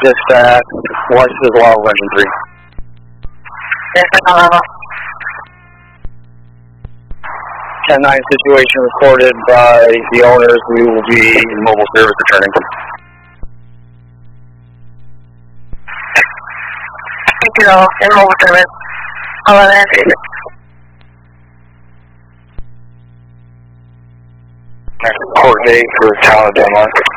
Dispatch, Washington Law, Legend 3. Yes, Alabama. 10-9 situation recorded by the owners. We will be in mobile service returning. Thank you, in mobile service. 11 Court date for Tower Denmark.